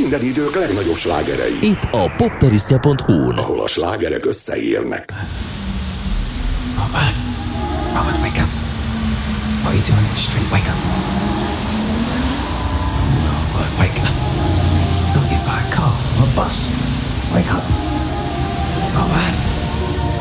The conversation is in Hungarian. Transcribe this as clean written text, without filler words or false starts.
Minden idők legnagyobb slágerei. Itt a poptarisztja.hu-n, ahol a slágerek összeérnek. Robert, wake up. What are you doing in the street? Wake up. Robert, wake up.